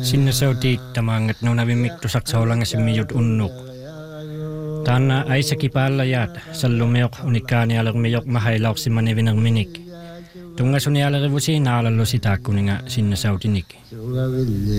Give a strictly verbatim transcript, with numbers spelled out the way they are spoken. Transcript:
sinne se on tiittämään, että nuna vi mittu saksa olangasimmin jut unnuk. Tänä äissäkin päällä jäät, sallumiok unikkaani alermiok mahailauksimmani vinner minik. Tunga sun jälleen vuosiin aalallu sitä kuninga sinne sautinik.